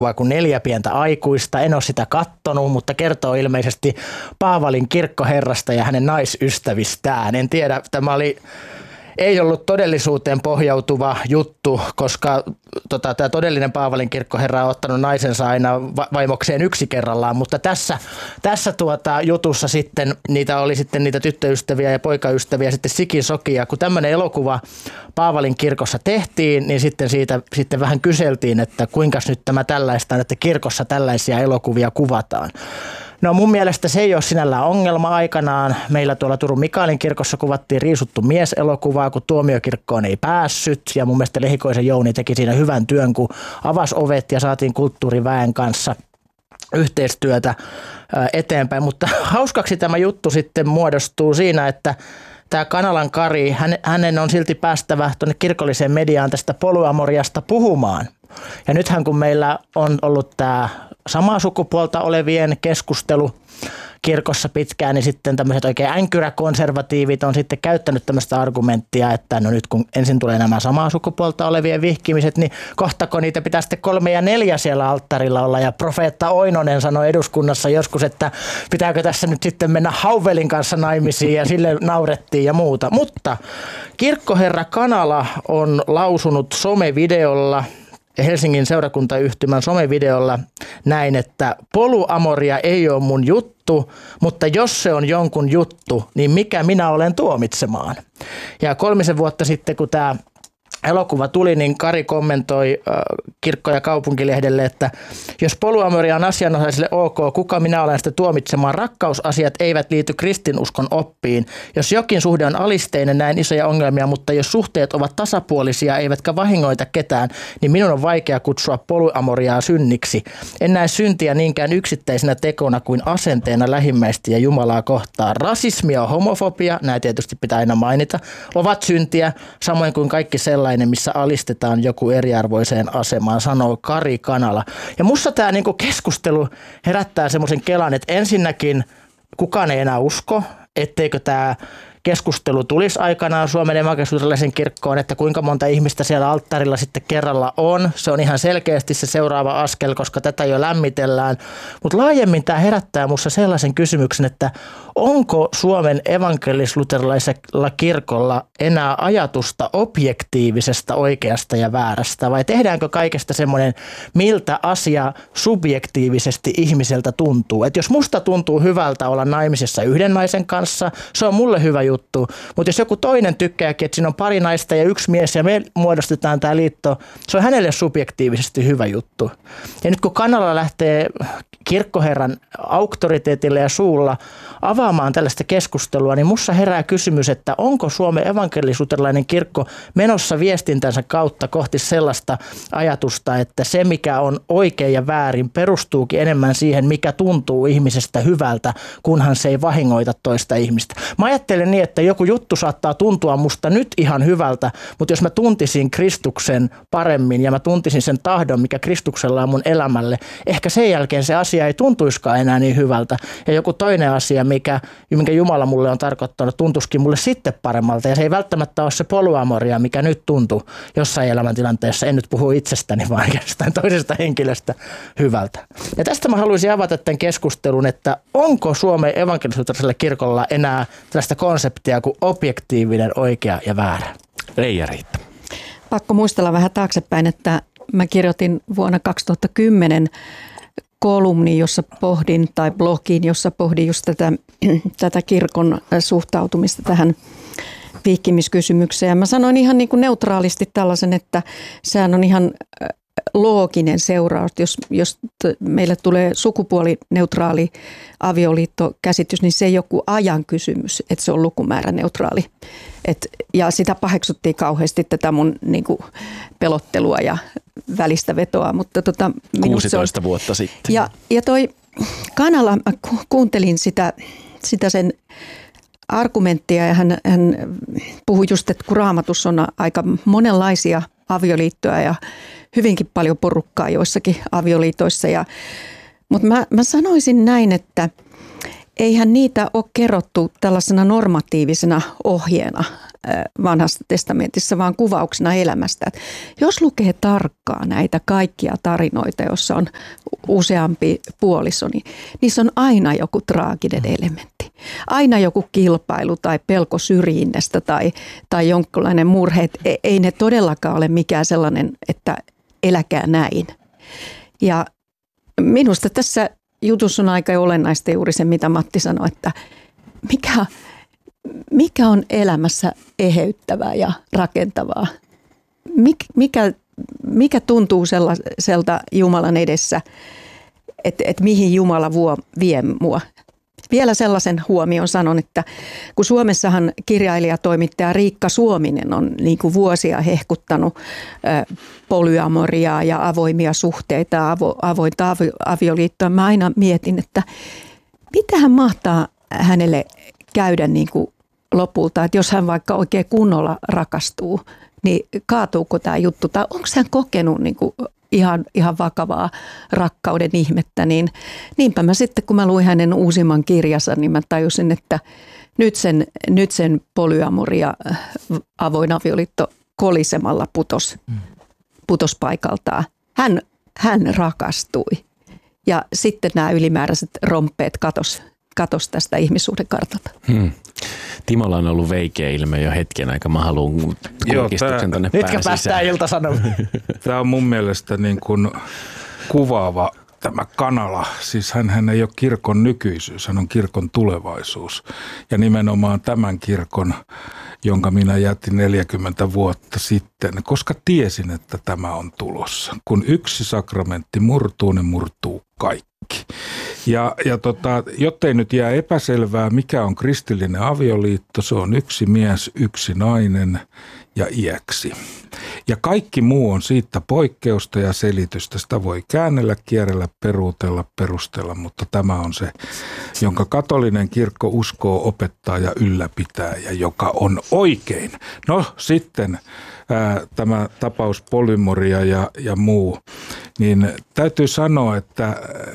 kuin Neljä pientä aikuista. En ole sitä kattonut, mutta kertoo ilmeisesti Paavalin kirkkoherrasta ja hänen naisystävistään. En tiedä, ei ollut todellisuuteen pohjautuva juttu, koska tämä todellinen Paavalin kirkkoherra on ottanut naisensa aina vaimokseen yksi kerrallaan, mutta tässä jutussa sitten oli niitä tyttöystäviä ja poikaystäviä sitten sikisokia. Kun tämmöinen elokuva Paavalin kirkossa tehtiin, niin sitten vähän kyseltiin, että kuinka nyt tämä tällaista, että kirkossa tällaisia elokuvia kuvataan. No mun mielestä se ei ole sinällään ongelma. Aikanaan meillä tuolla Turun Mikaelin kirkossa kuvattiin Riisuttu mies-elokuvaa, kun tuomiokirkkoon ei päässyt. Ja mun mielestä Lehikoisen Jouni teki siinä hyvän työn, kun avasi ovet ja saatiin kulttuuriväen kanssa yhteistyötä eteenpäin. Mutta hauskaksi tämä juttu sitten muodostuu siinä, että tämä Kanalan Kari, hänen on silti päästävä tuonne kirkolliseen mediaan tästä polyamoriasta puhumaan. Ja nythän kun meillä on ollut tämä samaa sukupuolta olevien keskustelu kirkossa pitkään, niin sitten tämmöiset oikein änkyräkonservatiivit on sitten käyttänyt tämmöistä argumenttia, että no nyt kun ensin tulee nämä samaa sukupuolta olevien vihkimiset, niin kohtako niitä pitää sitten 3 ja 4 siellä alttarilla olla. Ja profeetta Oinonen sanoi eduskunnassa joskus, että pitääkö tässä nyt sitten mennä Hauvelin kanssa naimisiin, ja sille naurettiin ja muuta. Mutta kirkkoherra Kanala on lausunut somevideolla, Helsingin seurakuntayhtymän somevideolla näin, että polyamoria ei ole mun juttu, mutta jos se on jonkun juttu, niin mikä minä olen tuomitsemaan? Ja 3 vuotta sitten, kun tämä elokuva tuli, niin Kari kommentoi Kirkko- ja kaupunkilehdelle, että jos polyamoria on asianosaisille ok, kuka minä olen sitä tuomitsemaan? Rakkausasiat eivät liity kristinuskon oppiin. Jos jokin suhde on alisteinen, näin isoja ongelmia, mutta jos suhteet ovat tasapuolisia eivätkä vahingoita ketään, niin minun on vaikea kutsua polyamoriaa synniksi. En näe syntiä niinkään yksittäisenä tekona kuin asenteena lähimmäistä ja Jumalaa kohtaan. Rasismi ja homofobia, nämä tietysti pitää aina mainita, ovat syntiä, samoin kuin kaikki sellainen, missä alistetaan joku eriarvoiseen asemaan, sanoo Kari Kanala. Ja musta tämä keskustelu herättää semmoisen kelan, että ensinnäkin kukaan ei enää usko, etteikö tämä keskustelu tulisi aikanaan Suomen evankelisluterilaisen kirkkoon, että kuinka monta ihmistä siellä alttarilla sitten kerralla on. Se on ihan selkeästi se seuraava askel, koska tätä jo lämmitellään. Mutta laajemmin tämä herättää minussa sellaisen kysymyksen, että onko Suomen evankelisluterilaisella kirkolla enää ajatusta objektiivisesta oikeasta ja väärästä, vai tehdäänkö kaikesta semmoinen, miltä asia subjektiivisesti ihmiseltä tuntuu? Että jos musta tuntuu hyvältä olla naimisessa yhden naisen kanssa, se on mulle hyvä juttu, mutta jos joku toinen tykkääkin, että siinä on pari naista ja yksi mies ja me muodostetaan tämä liitto, se on hänelle subjektiivisesti hyvä juttu. Ja nyt kun Kanala lähtee kirkkoherran auktoriteetilla ja suulla avaamaan tällaista keskustelua, niin musta herää kysymys, että onko Suomen evankelis-luterilainen kirkko menossa viestintänsä kautta kohti sellaista ajatusta, että se mikä on oikein ja väärin perustuukin enemmän siihen, mikä tuntuu ihmisestä hyvältä, kunhan se ei vahingoita toista ihmistä. Mä ajattelen niin, että joku juttu saattaa tuntua musta nyt ihan hyvältä, mutta jos mä tuntisin Kristuksen paremmin ja mä tuntisin sen tahdon, mikä Kristuksella on mun elämälle, ehkä sen jälkeen se asia ei tuntuiskaan enää niin hyvältä. Ja joku toinen asia, minkä Jumala mulle on tarkoittanut, tuntuisikin mulle sitten paremmalta. Ja se ei välttämättä ole se polyamoria, mikä nyt tuntuu jossain elämäntilanteessa. En nyt puhu itsestäni, vaan jostain toisesta henkilöstä hyvältä. Ja tästä mä haluaisin avata tämän keskustelun, että onko Suomen evankelis-luterilaisella kirkolla enää tällaista konseptia kuin objektiivinen, oikea ja väärä? Leija-Riitta. Pakko muistella vähän taaksepäin, että mä kirjoitin vuonna 2010 kolumni, jossa pohdin, tai blogin, jossa pohdin just tätä kirkon suhtautumista tähän vihkimiskysymykseen. Ja mä sanoin ihan niin kuin neutraalisti tällaisen, että sehän on ihan looginen seuraus, jos meille tulee sukupuolineutraali avioliittokäsitys, niin se ei ole kuin ajan kysymys, että se on lukumääräneutraali. Ja sitä paheksuttiin kauheasti tätä mun niin kuin pelottelua ja välistä vetoa. Mutta 16 vuotta sitten. Ja toi Kanala, mä kuuntelin sitä sen argumenttia ja hän puhui just, että kun Raamatussa on aika monenlaisia avioliittoja ja hyvinkin paljon porukkaa joissakin avioliitoissa. Mutta mä sanoisin näin, että eihän niitä ole kerrottu tällaisena normatiivisena ohjeena, Vanhassa testamentissa, vaan kuvauksena elämästä. Et jos lukee tarkkaan näitä kaikkia tarinoita, joissa on useampi puoliso, niin niissä on aina joku traaginen elementti. Aina joku kilpailu tai pelko syrjinnästä tai jonkinlainen murhe. Ei ne todellakaan ole mikään sellainen, että eläkää näin. Ja minusta tässä jutussa on aika olennaista juuri se, mitä Matti sanoi, että mikä on elämässä eheyttävää ja rakentavaa? Mikä tuntuu sellaiselta Jumalan edessä, että mihin Jumala vie mua? Vielä sellaisen huomion sanon, että kun Suomessahan kirjailijatoimittaja Riikka Suominen on niin kuin vuosia hehkuttanut polyamoriaa ja avoimia suhteita, avointa avioliittoa, mä aina mietin, että mitähän mahtaa hänelle käydä niin kuin lopulta, että jos hän vaikka oikein kunnolla rakastuu, niin kaatuuko tämä juttu tai onko hän kokenut niin kuin ihan vakavaa rakkauden ihmettä, niin niinpä mä sitten, kun mä luin hänen uusimman kirjansa, niin mä tajusin, että nyt sen polyamoria avoin avioliitto kolisemalla putos paikaltaan. Hän rakastui ja sitten nämä ylimääräiset romppeet katos tästä ihmissuhdekartalta. Timolla on ollut veikeä ilme jo hetken aikaa. Mä haluan kurkistuksen tänne Mitkä päästään Ilta-Sanomiin? Tämä on mun mielestä niin kuin kuvaava tämä Kanala. Siis hän ei ole kirkon nykyisyys, hän on kirkon tulevaisuus. Ja nimenomaan tämän kirkon, jonka minä jätin 40 vuotta sitten, koska tiesin, että tämä on tulossa. Kun yksi sakramentti murtuu, ne murtuu kaikki. Jottei nyt jää epäselvää, mikä on kristillinen avioliitto, se on yksi mies, yksi nainen ja iäksi. Ja kaikki muu on siitä poikkeusta ja selitystä. Sitä voi käännellä, kierrellä, peruutella, perustella, mutta tämä on se, jonka katolinen kirkko uskoo, opettaa ja ylläpitää ja joka on oikein. No sitten tämä tapaus polymoria ja muu, niin täytyy sanoa, että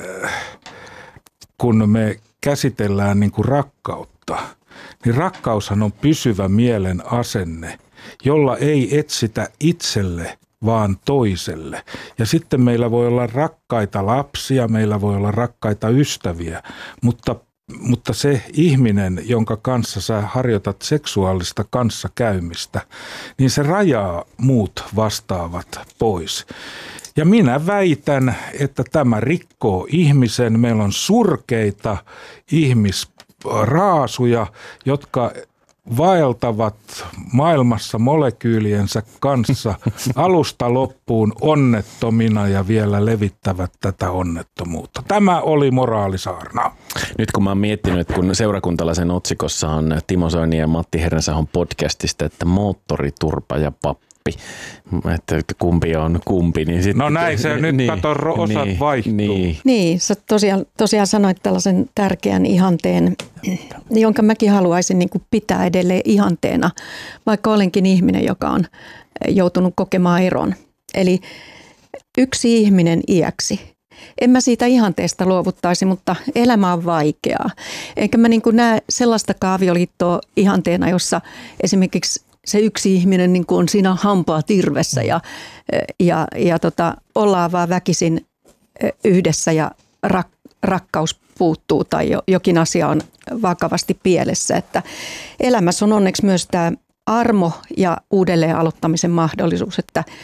kun me käsitellään niin kuin rakkautta, niin rakkaushan on pysyvä mielen asenne, jolla ei etsitä itselle, vaan toiselle. Ja sitten meillä voi olla rakkaita lapsia, meillä voi olla rakkaita ystäviä, mutta se ihminen, jonka kanssa sä harjoitat seksuaalista kanssakäymistä, niin se rajaa muut vastaavat pois. Ja minä väitän, että tämä rikkoo ihmisen. Meillä on surkeita ihmisraasuja, jotka vaeltavat maailmassa molekyyliensä kanssa alusta loppuun onnettomina ja vielä levittävät tätä onnettomuutta. Tämä oli moraalisaarna. Nyt kun mä oon miettinyt, että kun Seurakuntalaisen otsikossa on Timo Soini ja Matti Hernäsahon podcastista, että moottoriturpa ja pappi, että kumpi on kumpi. Niin sitten, no näin se nyt osat vaihtuu. Niin, sä tosiaan sanoit tällaisen tärkeän ihanteen, jonka mäkin haluaisin niin kuin pitää edelleen ihanteena, vaikka olenkin ihminen, joka on joutunut kokemaan eron. Eli yksi ihminen iäksi. En mä siitä ihanteesta luovuttaisi, mutta elämä on vaikeaa. Enkä mä niin kuin näe sellaistakaan avioliittoa ihanteena, jossa esimerkiksi se yksi ihminen niin kuin on siinä hampaa tirvessä ja ollaan vaan väkisin yhdessä ja rakkaus puuttuu tai jokin asia on vakavasti pielessä. Että elämässä on onneksi myös tämä armo ja uudelleen aloittamisen mahdollisuus,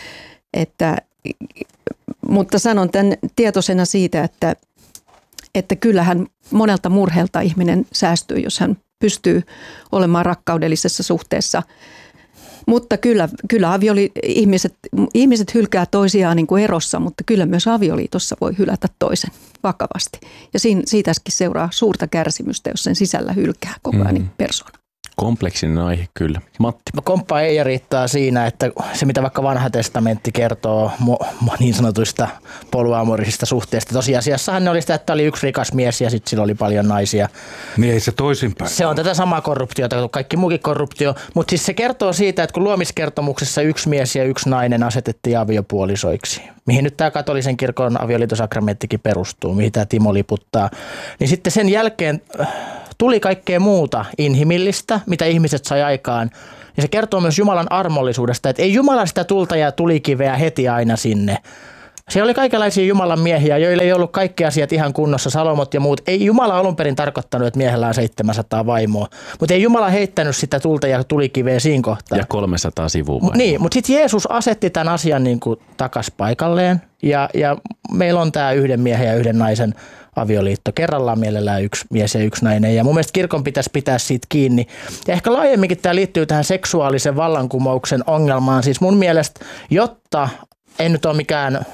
mutta sanon tämän tietoisena siitä, että kyllähän monelta murheelta ihminen säästyy, jos hän pystyy olemaan rakkaudellisessa suhteessa. Mutta kyllä ihmiset hylkää toisiaan niin kuin erossa, mutta kyllä myös avioliitossa voi hylätä toisen vakavasti. Ja siitäkin seuraa suurta kärsimystä, jos sen sisällä hylkää koko ajan persoona. Kompleksinen aihe kyllä. Matti. Mä komppaan Eija Riittaa siinä, että se mitä vaikka Vanha testamentti kertoo niin sanotuista polyamorisista suhteista. Tosiasiassahan ne oli sitä, että oli yksi rikas mies ja sitten sillä oli paljon naisia. Niin ei se toisinpäin. Se on tätä samaa korruptiota kuin kaikki muukin korruptio. Mutta siis se kertoo siitä, että kun luomiskertomuksessa yksi mies ja yksi nainen asetettiin aviopuolisoiksi, mihin nyt tämä katolisen kirkon avioliitosakramenttikin perustuu, mihin tämä Timo liputtaa, niin sitten sen jälkeen tuli kaikkea muuta inhimillistä, mitä ihmiset sai aikaan. Ja se kertoo myös Jumalan armollisuudesta, että ei Jumala sitä tulta ja tulikiveä heti aina sinne. Siellä oli kaikenlaisia Jumalan miehiä, joille ei ollut kaikki asiat ihan kunnossa, Salomot ja muut. Ei Jumala alun perin tarkoittanut, että miehellä on 700 vaimoa, mutta ei Jumala heittänyt sitä tulta ja tulikiveä siinä kohtaa. Ja 300 sivua. Niin, mutta sitten Jeesus asetti tämän asian niin kuin takas paikalleen ja meillä on tämä yhden miehen ja yhden naisen avioliitto. Kerrallaan mielellään yksi mies ja yksi nainen. Ja mun mielestä kirkon pitäisi pitää siitä kiinni. Ja ehkä laajemminkin tämä liittyy tähän seksuaalisen vallankumouksen ongelmaan. Siis mun mielestä, jotta en nyt ole mikään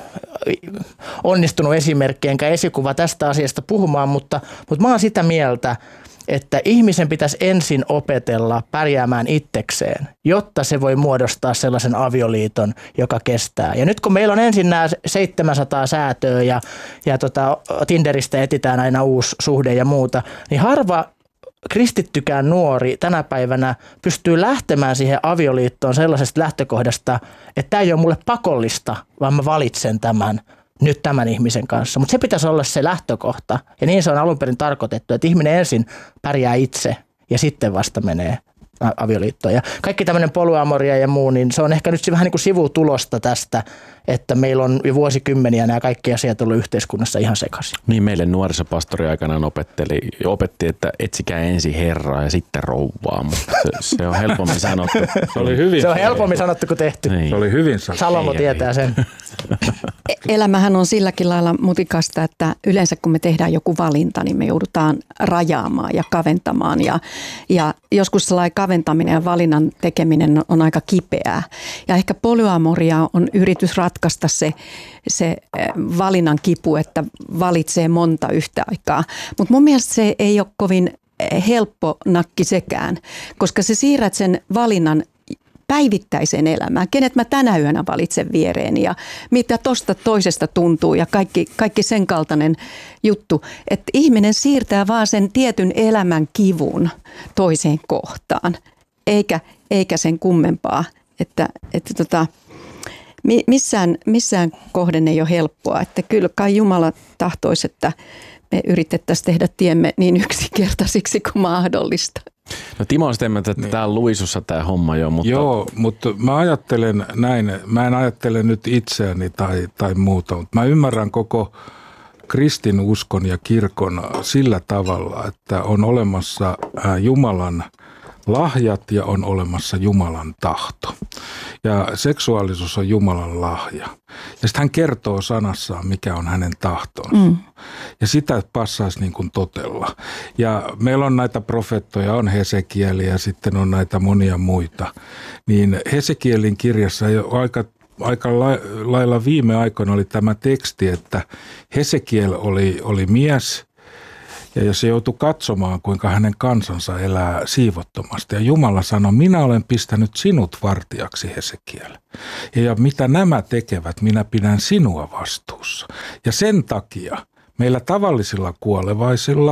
onnistunut esimerkki enkä esikuva tästä asiasta puhumaan, mutta mä oon sitä mieltä, että ihmisen pitäisi ensin opetella pärjäämään itsekseen, jotta se voi muodostaa sellaisen avioliiton, joka kestää. Ja nyt kun meillä on ensin nämä 700 säätöä ja Tinderistä etsitään aina uusi suhde ja muuta, niin harva kristittykään nuori tänä päivänä pystyy lähtemään siihen avioliittoon sellaisesta lähtökohdasta, että tämä ei ole mulle pakollista, vaan mä valitsen tämän ihmisen kanssa. Mutta se pitäisi olla se lähtökohta. Ja niin se on alun perin tarkoitettu, että ihminen ensin pärjää itse ja sitten vasta menee avioliittoon. Ja kaikki tämmöinen polyamoria ja muu, niin se on ehkä nyt vähän niin kuin sivutulosta tästä, että meillä on jo vuosikymmeniä nämä kaikki asiat ollut yhteiskunnassa ihan sekaisin. Niin meille nuorisopastori aikanaan opetti, että etsikää ensin Herraa ja sitten rouvaa, mutta se on helpommin sanottu. Se on helpommin sanottu kuin tehty. Niin. Se oli hyvin sanottu. Salomo tietää sen. Elämähän on silläkin lailla mutikasta, että yleensä kun me tehdään joku valinta, niin me joudutaan rajaamaan ja kaventamaan. Ja joskus sellainen kaventaminen ja valinnan tekeminen on aika kipeää. Ja ehkä polyamoria on yritys ratkaista se valinnan kipu, että valitsee monta yhtä aikaa. Mutta mun mielestä se ei ole kovin helppo nakki sekään, koska sä siirrät sen valinnan päivittäiseen elämään. Kenet mä tänä yönä valitsen viereeni ja mitä tosta toisesta tuntuu ja kaikki sen kaltainen juttu. Että ihminen siirtää vaan sen tietyn elämän kivun toiseen kohtaan, eikä sen kummempaa. Että missään kohden ei ole helppoa. Että kyllä kai Jumala tahtoisi, että me yritettäisiin tehdä tiemme niin yksinkertaisiksi kuin mahdollista. No Timo on sitä, että tämä on luisussa tämä homma jo. Mutta... Joo, mutta mä ajattelen näin, mä en ajattele nyt itseäni tai muuta, mutta mä ymmärrän koko kristinuskon ja kirkon sillä tavalla, että on olemassa Jumalan lahjat ja on olemassa Jumalan tahto. Ja seksuaalisuus on Jumalan lahja. Ja sitten hän kertoo sanassaan, mikä on hänen tahtonsa. Ja sitä passaisi niin kuin totella. Ja meillä on näitä profeettoja, on Hesekieli ja sitten on näitä monia muita. Niin Hesekielin kirjassa jo aika lailla viime aikoina oli tämä teksti, että Hesekiel oli mies, ja jos se joutui katsomaan, kuinka hänen kansansa elää siivottomasti. Ja Jumala sanoi, minä olen pistänyt sinut vartijaksi, Hesekiel. Ja mitä nämä tekevät, minä pidän sinua vastuussa. Ja sen takia meillä tavallisilla kuolevaisilla,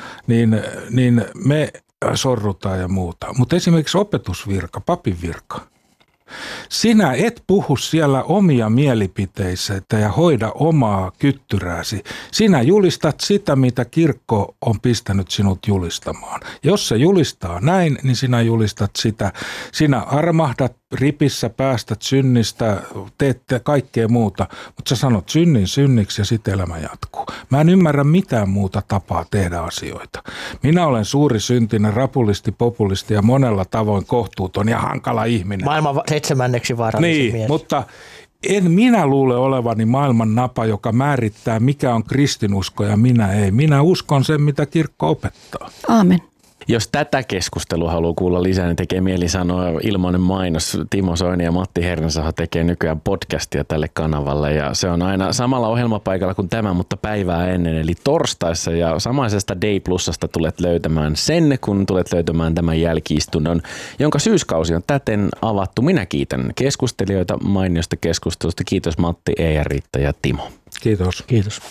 niin me sorrutaan ja muuta. Mutta esimerkiksi opetusvirka, papin virka. Sinä et puhu siellä omia mielipiteitä ja hoida omaa kyttyrääsi. Sinä julistat sitä, mitä kirkko on pistänyt sinut julistamaan. Jos se julistaa näin, niin sinä julistat sitä. Sinä armahdat ripissä, päästät synnistä, teet kaikkea muuta, mutta sä sanot synnin synniksi ja sitten elämä jatkuu. Mä en ymmärrä mitään muuta tapaa tehdä asioita. Minä olen suuri syntinen, rapulisti, populisti ja monella tavoin kohtuuton ja hankala ihminen. Maailman 7. vaarallisin mies. Mutta en minä luule olevani maailman napa, joka määrittää, mikä on kristinusko ja minä ei. Minä uskon sen, mitä kirkko opettaa. Aamen. Jos tätä keskustelua haluaa kuulla lisää, niin tekee mieli sanoa ilmainen mainos. Timo Soini ja Matti Hernesaho tekee nykyään podcastia tälle kanavalle ja se on aina samalla ohjelmapaikalla kuin tämä, mutta päivää ennen eli torstaissa ja samaisesta Day Plusasta tulet löytämään sen, kun tulet löytämään tämän jälki-istunnon, jonka syyskausi on täten avattu. Minä kiitän keskustelijoita mainiosta keskustelusta. Kiitos Matti, Eija, Riitta ja Timo. Kiitos. Kiitos.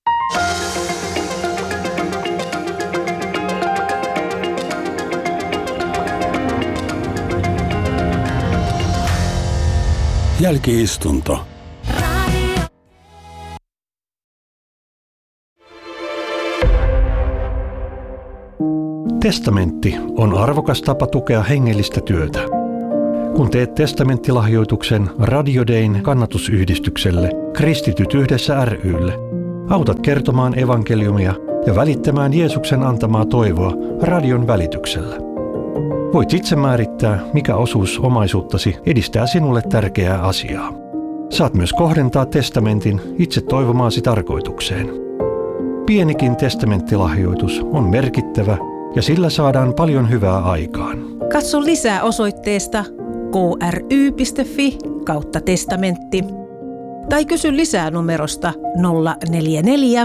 Jälki-istunto. Testamentti on arvokas tapa tukea hengellistä työtä. Kun teet testamenttilahjoituksen Radio Dayn kannatusyhdistykselle Kristityt yhdessä ry:lle, autat kertomaan evankeliumia ja välittämään Jeesuksen antamaa toivoa radion välityksellä. Voit itse määrittää, mikä osuus omaisuuttasi edistää sinulle tärkeää asiaa. Saat myös kohdentaa testamentin itse toivomaasi tarkoitukseen. Pienikin testamenttilahjoitus on merkittävä ja sillä saadaan paljon hyvää aikaan. Katso lisää osoitteesta kry.fi/testamentti tai kysy lisää numerosta 044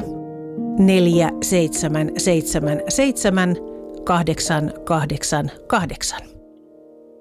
4777 888.